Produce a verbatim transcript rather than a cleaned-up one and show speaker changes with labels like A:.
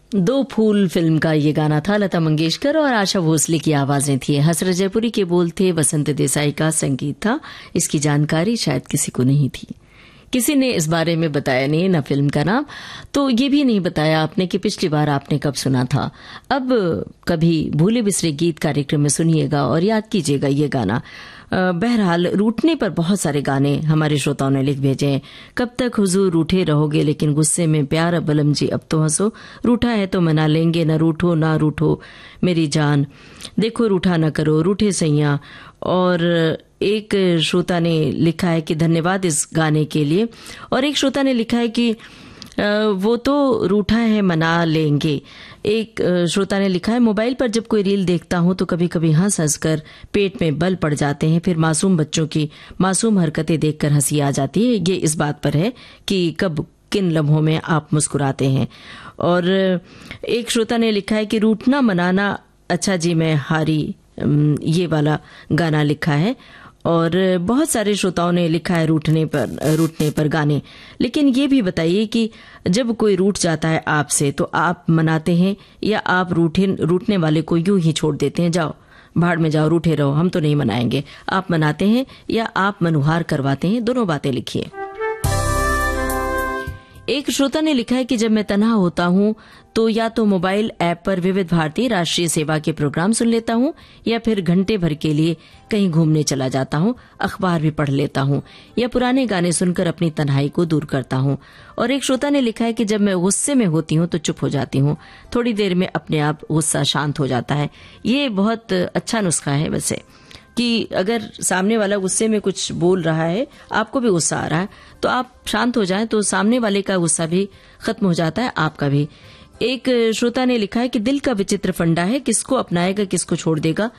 A: दो फूल फिल्म का ये गाना था। लता मंगेशकर और आशा भोसले की आवाजें थी। हसरत जयपुरी के बोल थे, वसंत देसाई का संगीत था। इसकी जानकारी शायद किसी को नहीं थी, किसी ने इस बारे में बताया नहीं, ना फिल्म का नाम, तो ये भी नहीं बताया आपने कि पिछली बार आपने कब सुना था। अब कभी भूले बिसरे गीत कार्यक्रम में सुनिएगा और याद कीजिएगा ये गाना। बहरहाल रूठने पर बहुत सारे गाने हमारे श्रोताओं ने लिख भेजे हैं। कब तक हुजूर रूठे रहोगे लेकिन गुस्से में प्यार, बलम जी अब तो हंसो, रूठा है तो मना लेंगे, न रूठो ना रूठो मेरी जान, देखो रूठा न करो, रूठे सैया। और एक श्रोता ने लिखा है कि धन्यवाद इस गाने के लिए, और एक श्रोता ने लिखा है कि वो तो रूठा है मना लेंगे। एक श्रोता ने लिखा है, मोबाइल पर जब कोई रील देखता हूं तो कभी कभी हंस हंस कर पेट में बल पड़ जाते हैं, फिर मासूम बच्चों की मासूम हरकतें देखकर हंसी आ जाती है। ये इस बात पर है कि कब किन लम्हों में आप मुस्कुराते हैं। और एक श्रोता ने लिखा है कि रूठना मनाना अच्छा जी मैं हारी, ये वाला गाना लिखा है। और बहुत सारे श्रोताओं ने लिखा है रूठने पर रूठने पर गाने। लेकिन ये भी बताइए कि जब कोई रूठ जाता है आपसे तो आप मनाते हैं या आप रूठे रूठने वाले को यूं ही छोड़ देते हैं, जाओ भाड़ में जाओ, रूठे रहो, हम तो नहीं मनाएंगे। आप मनाते हैं या आप मनुहार करवाते हैं, दोनों बातें लिखिए। एक श्रोता ने लिखा है कि जब मैं तन्हा होता हूं तो या तो मोबाइल ऐप पर विविध भारती राष्ट्रीय सेवा के प्रोग्राम सुन लेता हूं या फिर घंटे भर के लिए कहीं घूमने चला जाता हूं, अखबार भी पढ़ लेता हूं या पुराने गाने सुनकर अपनी तन्हाई को दूर करता हूं। और एक श्रोता ने लिखा है कि जब मैं गुस्से में होती हूं तो चुप हो जाती हूं, थोड़ी देर में अपने आप गुस्सा शांत हो जाता है। ये बहुत अच्छा नुस्खा है वैसे, कि अगर सामने वाला गुस्से में कुछ बोल रहा है, आपको भी गुस्सा आ रहा है, तो आप शांत हो जाएं तो सामने वाले का गुस्सा भी खत्म हो जाता है, आपका भी। एक श्रोता ने लिखा है कि दिल का विचित्र फंडा है, किसको अपनाएगा किसको छोड़ देगा,